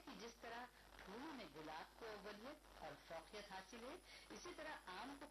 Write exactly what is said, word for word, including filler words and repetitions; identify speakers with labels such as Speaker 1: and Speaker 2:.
Speaker 1: कि जिस तरह फूलों में गुलाब को अव्वलियत और फौकियत हासिल है, इसी तरह आम को